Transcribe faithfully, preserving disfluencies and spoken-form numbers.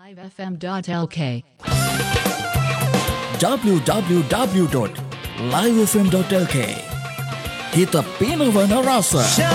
live f m dot l k w w w dot live f m dot l k Kita pinavana rasa.